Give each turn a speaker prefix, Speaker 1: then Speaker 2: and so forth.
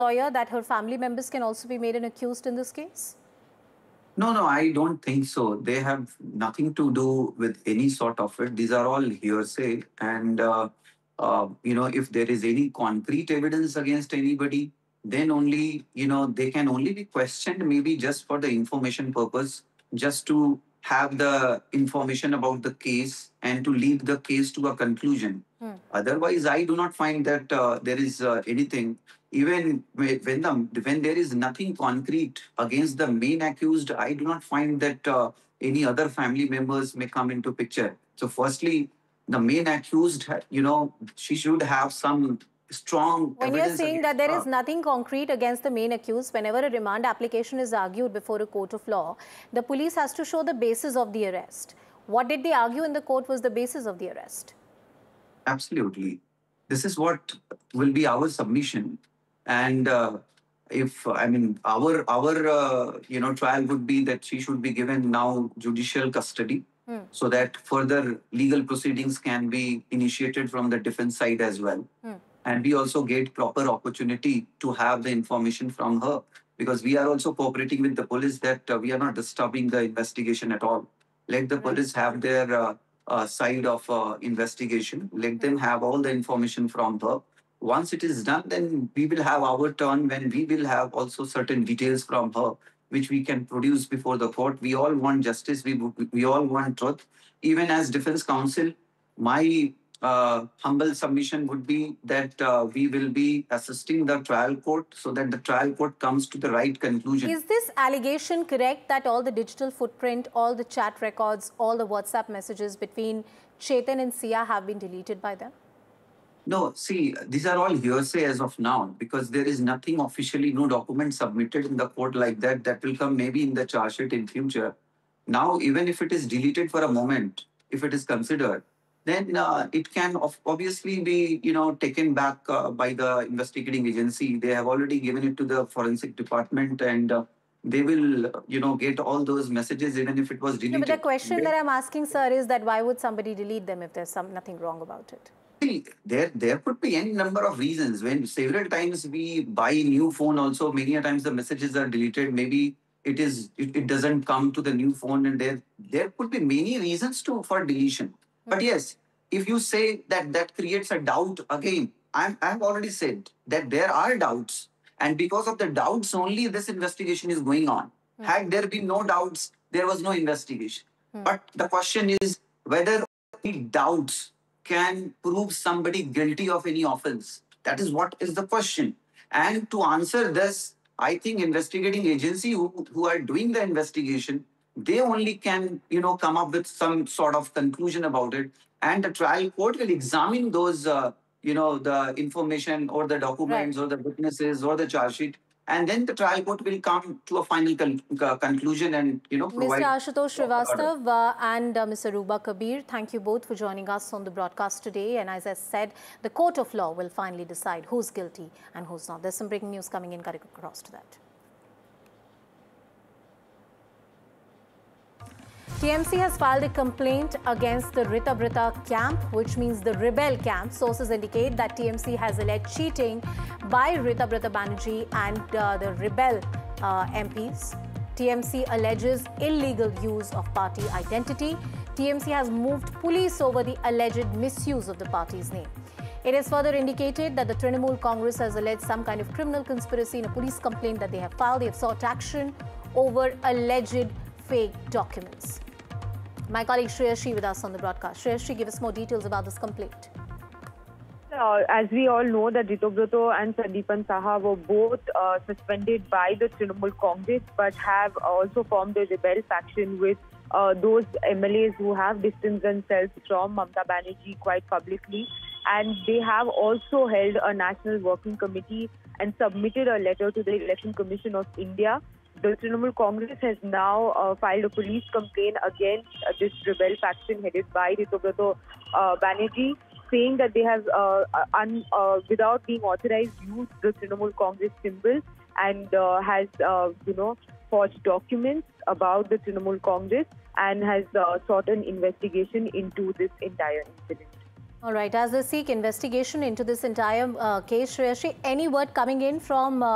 Speaker 1: lawyer that her family members can also be made an accused in this case?
Speaker 2: No, no, I don't think so. They have nothing to do with any sort of it. These are all hearsay. And if there is any concrete evidence against anybody, then only, they can only be questioned maybe just for the information purpose, just to have the information about the case and to lead the case to a conclusion. Otherwise, I do not find that there is anything. Even when there is nothing concrete against the main accused, I do not find that any other family members may come into picture. So, firstly, the main accused, she should have some strong
Speaker 1: When you're
Speaker 2: evidence
Speaker 1: saying that
Speaker 2: against
Speaker 1: there
Speaker 2: her.
Speaker 1: is nothing concrete against the main accused, whenever a remand application is argued before a court of law, the police has to show the basis of the arrest. What did they argue in the court was the basis of the arrest?
Speaker 2: Absolutely. This is what will be our submission. And if I mean our trial would be that she should be given now judicial custody, so that further legal proceedings can be initiated from the defense side as well. And we also get proper opportunity to have the information from her, because we are also cooperating with the police that we are not disturbing the investigation at all. Let the police have their side of investigation. Let them have all the information from her. Once it is done, then we will have our turn when we will have also certain details from her, which we can produce before the court. We all want justice. We all want truth. Even as defense counsel, my humble submission would be that we will be assisting the trial court so that the trial court comes to the right conclusion.
Speaker 1: Is this allegation correct that all the digital footprint, all the chat records, all the WhatsApp messages between Chetan and Sia have been deleted by them?
Speaker 2: No, see, these are all hearsay as of now, because there is nothing officially, no document submitted in the court like that. That will come maybe in the charge sheet in future. Now, even if it is deleted for a moment, if it is considered, then it can obviously be, taken back by the investigating agency. They have already given it to the forensic department, and they will, get all those messages, even if it was deleted.
Speaker 1: No, but the question that I'm asking, sir, is that why would somebody delete them if there's nothing wrong about it?
Speaker 2: See, there could be any number of reasons. When several times we buy new phone, also many a times the messages are deleted. Maybe it doesn't come to the new phone, and there could be many reasons for deletion. But yes, if you say that creates a doubt, again, I've already said that there are doubts, and because of the doubts only this investigation is going on. Had there been no doubts, there was no investigation. But the question is whether the doubts can prove somebody guilty of any offense. That is what is the question. And to answer this, I think investigating agency who are doing the investigation, they only can, come up with some sort of conclusion about it. And the trial court will examine those, the information or the documents or the witnesses or the charge sheet. And then the trial court will come to a final conclusion and, provide...
Speaker 1: Mr. Ashutosh Srivastav and Ms. Aruba Kabir, thank you both for joining us on the broadcast today. And as I said, the court of law will finally decide who's guilty and who's not. There's some breaking news coming in. Cut across to that. TMC has filed a complaint against the Rita camp, which means the rebel camp. Sources indicate that TMC has alleged cheating by Rita Banerjee and the rebel MPs. TMC alleges illegal use of party identity. TMC has moved police over the alleged misuse of the party's name. It is further indicated that the Trinamool Congress has alleged some kind of criminal conspiracy in a police complaint that they have filed. They have sought action over alleged fake documents. My colleague Shreyashri with us on the broadcast. Shreyashri, give us more details about this complaint.
Speaker 3: As we all know, that Ritobroto and Sandeepan Saha were both suspended by the Trinamool Congress, but have also formed a rebel faction with those MLAs who have distanced themselves from Mamata Banerjee quite publicly. And they have also held a national working committee and submitted a letter to the Election Commission of India. The Trinamool Congress has now filed a police complaint against this rebel faction headed by Ritobroto Banerjee, saying that they have, without being authorized, used the Trinamool Congress symbol and has, forged documents about the Trinamool Congress and has sought an investigation into this entire incident.
Speaker 1: All right, as they seek investigation into this entire case, Shreyashri, any word coming in from